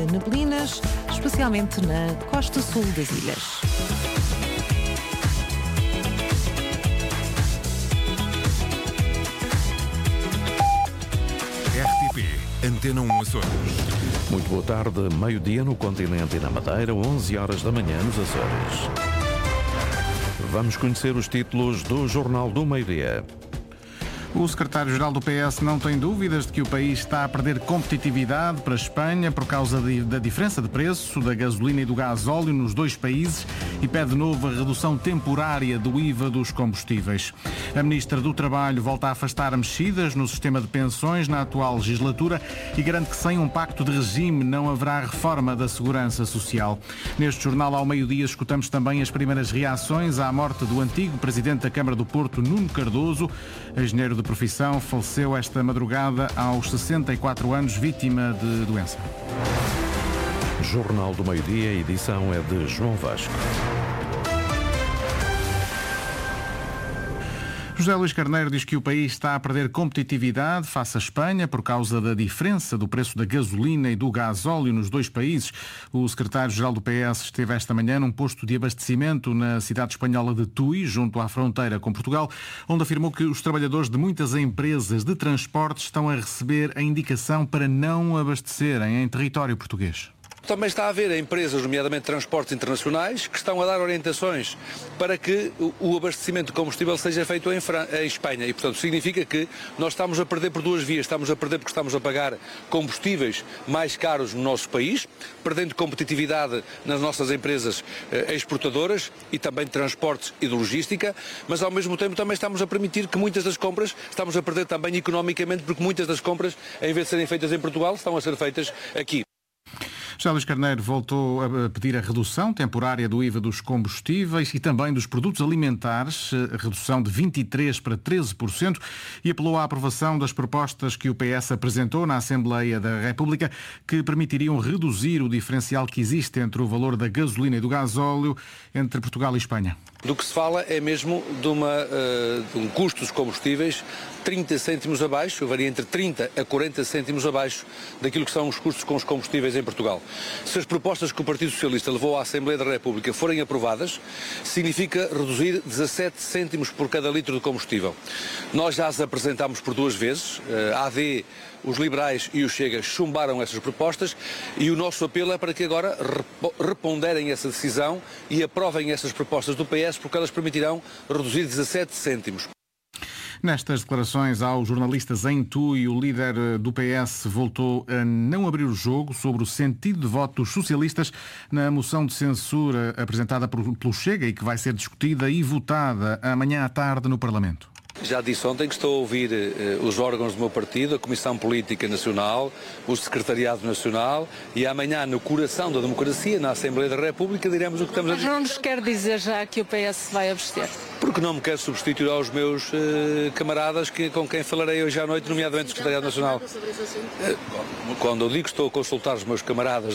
Neblinas, especialmente na costa sul das ilhas. RTP Antena 1 Açores. Muito boa tarde, meio-dia no continente e na Madeira, 11 horas da manhã nos Açores. Vamos conhecer os títulos do Jornal do Meio-Dia. O secretário-geral do PS não tem dúvidas de que o país está a perder competitividade para a Espanha por causa da diferença de preço da gasolina e do gasóleo nos dois países e pede de novo a redução temporária do IVA dos combustíveis. A ministra do Trabalho volta a afastar mexidas no sistema de pensões na atual legislatura e garante que sem um pacto de regime não haverá reforma da segurança social. Neste jornal ao meio-dia escutamos também as primeiras reações à morte do antigo presidente da Câmara do Porto, Nuno Cardoso, engenheiro de profissão, faleceu esta madrugada aos 64 anos, vítima de doença. Jornal do Meio-Dia, a edição é de João Vasco. José Luís Carneiro diz que o país está a perder competitividade face à Espanha por causa da diferença do preço da gasolina e do gasóleo nos dois países. O secretário-geral do PS esteve esta manhã num posto de abastecimento na cidade espanhola de Tui, junto à fronteira com Portugal, onde afirmou que os trabalhadores de muitas empresas de transportes estão a receber a indicação para não abastecerem em território português. Também está a haver empresas, nomeadamente transportes internacionais, que estão a dar orientações para que o abastecimento de combustível seja feito em Espanha. E, portanto, significa que nós estamos a perder por duas vias. Estamos a perder porque estamos a pagar combustíveis mais caros no nosso país, perdendo competitividade nas nossas empresas exportadoras e também de transportes e de logística, mas ao mesmo tempo também estamos a permitir que muitas das compras, estamos a perder também economicamente, porque muitas das compras, em vez de serem feitas em Portugal, estão a ser feitas aqui. José Luís Carneiro voltou a pedir a redução temporária do IVA dos combustíveis e também dos produtos alimentares, redução de 23% para 13%, e apelou à aprovação das propostas que o PS apresentou na Assembleia da República, que permitiriam reduzir o diferencial que existe entre o valor da gasolina e do gasóleo entre Portugal e Espanha. Do que se fala é mesmo de um custo dos combustíveis 30 cêntimos abaixo, varia entre 30 a 40 cêntimos abaixo daquilo que são os custos com os combustíveis em Portugal. Se as propostas que o Partido Socialista levou à Assembleia da República forem aprovadas, significa reduzir 17 cêntimos por cada litro de combustível. Nós já as apresentámos por duas vezes, a AD, os liberais e o Chega chumbaram essas propostas e o nosso apelo é para que agora reponderem essa decisão e aprovem essas propostas do PS, porque elas permitirão reduzir 17 cêntimos. Nestas declarações aos jornalistas em Tui, o líder do PS voltou a não abrir o jogo sobre o sentido de voto dos socialistas na moção de censura apresentada pelo Chega e que vai ser discutida e votada amanhã à tarde no Parlamento. Já disse ontem que estou a ouvir os órgãos do meu partido, a Comissão Política Nacional, o Secretariado Nacional e amanhã, no coração da democracia, na Assembleia da República, diremos o que estamos a dizer. Mas não nos quer dizer já que o PS vai abster? Porque não me quero substituir aos meus camaradas com quem falarei hoje à noite, nomeadamente o Secretariado Nacional. Quando eu digo que estou a consultar os meus camaradas